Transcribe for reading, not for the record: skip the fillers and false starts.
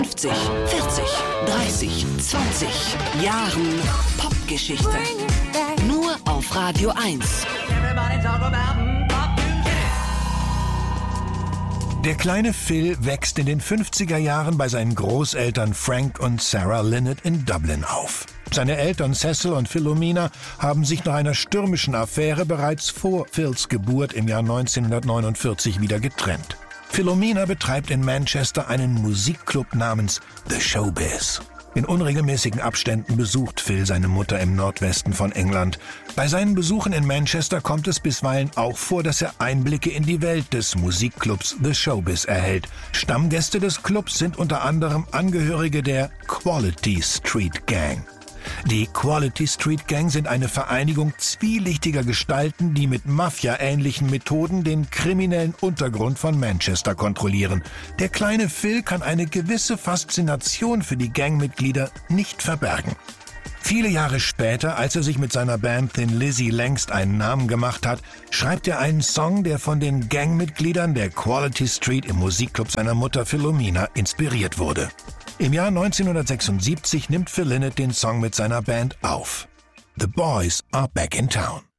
50, 40, 30, 20 Jahren Popgeschichte. Nur auf Radio 1. Der kleine Phil wächst in den 50er Jahren bei seinen Großeltern Frank und Sarah Lynott in Dublin auf. Seine Eltern Cecil und Philomena haben sich nach einer stürmischen Affäre bereits vor Phils Geburt im Jahr 1949 wieder getrennt. Philomena betreibt in Manchester einen Musikclub namens The Showbiz. In unregelmäßigen Abständen besucht Phil seine Mutter im Nordwesten von England. Bei seinen Besuchen in Manchester kommt es bisweilen auch vor, dass er Einblicke in die Welt des Musikclubs The Showbiz erhält. Stammgäste des Clubs sind unter anderem Angehörige der Quality Street Gang. Die Quality Street Gang sind eine Vereinigung zwielichtiger Gestalten, die mit Mafia-ähnlichen Methoden den kriminellen Untergrund von Manchester kontrollieren. Der kleine Phil kann eine gewisse Faszination für die Gangmitglieder nicht verbergen. Viele Jahre später, als er sich mit seiner Band Thin Lizzy längst einen Namen gemacht hat, schreibt er einen Song, der von den Gangmitgliedern der Quality Street im Musikclub seiner Mutter Philomena inspiriert wurde. Im Jahr 1976 nimmt Phil Lynott den Song mit seiner Band auf. The Boys Are Back in Town.